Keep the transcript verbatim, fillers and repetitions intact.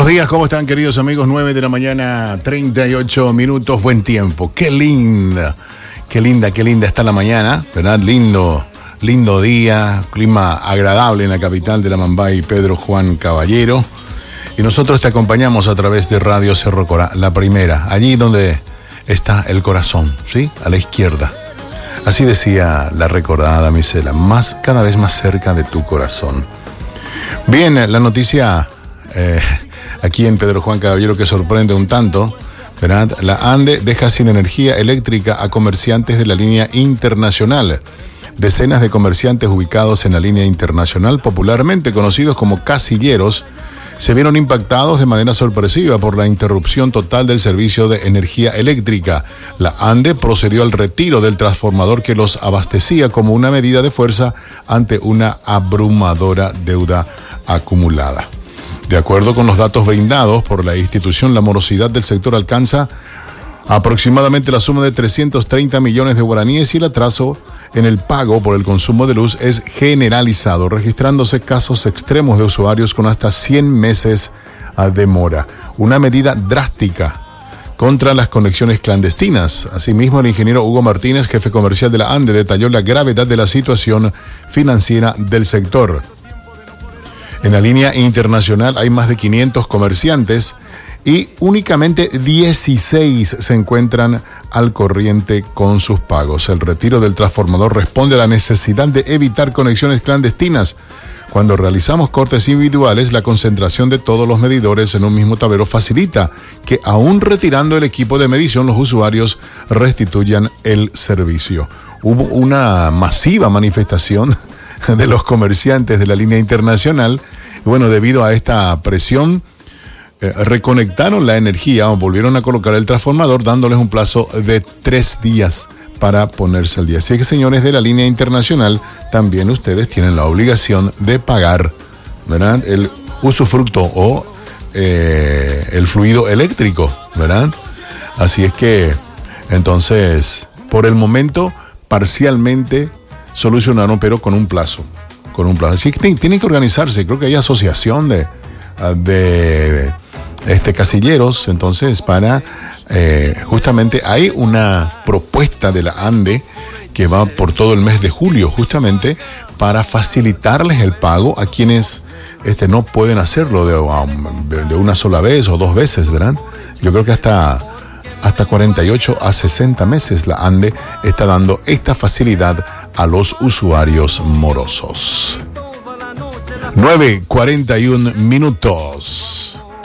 Buenos días, ¿cómo están, queridos amigos? nueve de la mañana, treinta y ocho minutos, buen tiempo. Qué linda, qué linda, qué linda está la mañana, ¿verdad? Lindo, lindo día, clima agradable en la capital de la Mambay, Pedro Juan Caballero. Y nosotros te acompañamos a través de Radio Cerro Corá, la primera, allí donde está el corazón, ¿sí? A la izquierda. Así decía la recordada damisela, más, cada vez más cerca de tu corazón. Bien, la noticia eh, aquí en Pedro Juan Caballero que sorprende un tanto, ¿verdad? La ANDE deja sin energía eléctrica a comerciantes de la línea internacional. Decenas de comerciantes ubicados en la línea internacional, popularmente conocidos como casilleros, se vieron impactados de manera sorpresiva por la interrupción total del servicio de energía eléctrica. La ANDE procedió al retiro del transformador que los abastecía como una medida de fuerza ante una abrumadora deuda acumulada. De acuerdo con los datos brindados por la institución, la morosidad del sector alcanza aproximadamente la suma de trescientos treinta millones de guaraníes y el atraso en el pago por el consumo de luz es generalizado, registrándose casos extremos de usuarios con hasta cien meses a demora. Una medida drástica contra las conexiones clandestinas. Asimismo, el ingeniero Hugo Martínez, jefe comercial de la ANDE, detalló la gravedad de la situación financiera del sector. En la línea internacional hay más de quinientos comerciantes y únicamente dieciséis se encuentran al corriente con sus pagos. El retiro del transformador responde a la necesidad de evitar conexiones clandestinas. Cuando realizamos cortes individuales, la concentración de todos los medidores en un mismo tablero facilita que, aún retirando el equipo de medición, los usuarios restituyan el servicio. Hubo una masiva manifestación de los comerciantes de la línea internacional. Y bueno, debido a esta presión, eh, reconectaron la energía o volvieron a colocar el transformador, dándoles un plazo de tres días para ponerse al día. Así que, señores de la línea internacional, también ustedes tienen la obligación de pagar, ¿verdad?, el usufructo o eh, el fluido eléctrico, ¿verdad? Así es que, entonces, por el momento, parcialmente solucionaron, pero con un plazo, con un plazo. Así que t- tienen que organizarse. Creo que hay asociación de, de este casilleros, entonces, para eh, justamente hay una propuesta de la ANDE que va por todo el mes de julio, justamente para facilitarles el pago a quienes este, no pueden hacerlo de, um, de una sola vez o dos veces, ¿verdad? Yo creo que hasta hasta cuarenta y ocho a sesenta meses la ANDE está dando esta facilidad a los usuarios morosos. nueve cuarenta y uno minutos.